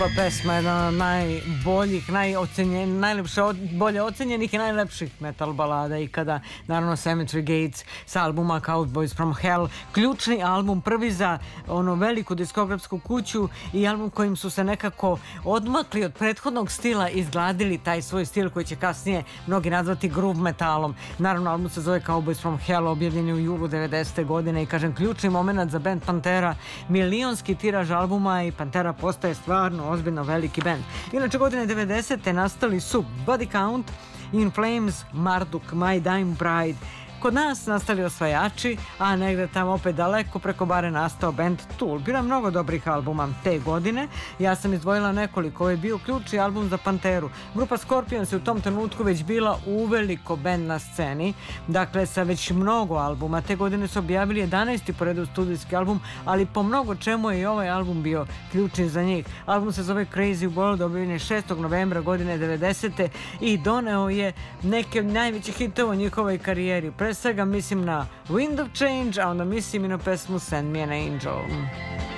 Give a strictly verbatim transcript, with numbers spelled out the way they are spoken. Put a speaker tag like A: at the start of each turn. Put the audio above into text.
A: Pesma je jedna od najboljih, najocenjenih, najlepše, bolje ocenjenih i najlepših metal balada ikada. Naravno Cemetery Gates sa albuma Cowboys from Hell. Ključni album, prvi za ono veliku diskografsku kuću i album kojim su se nekako odmakli od prethodnog stila i izgladili taj svoj stil koji će kasnije mnogi nazvati groove metalom. Naravno album se zove Cowboys from Hell, objavljen je u julu devedesete godine i kažem ključni moment za band Pantera, milionski tiraž albuma i Pantera postaje stvarno ozbiljno veliki band. Inače, godine devedesete nastali su Body Count, In Flames, Marduk, My Dying Bride. Kod nas nastali osvajači, a negde tamo opet daleko preko bare nastao band Tool. Bilo je mnogo dobrih albuma te godine. Ja sam izdvojila nekoliko. Ovo je bio ključni album za Panteru. Grupa Scorpions je u tom trenutku već bila uveliko band na sceni. Dakle, sa već mnogo albuma. Te godine su objavili jedanaesti po redu studijski album, ali po mnogo čemu je i ovaj album bio ključni za njih. Album se zove Crazy World, objavljen je šestog novembra godine devedesete i doneo je neke od najvećih hitova u njihovoj karijeri. Pre svega mislim na Wind of Change, a onda mislim i na pesmu Send Me an Angel.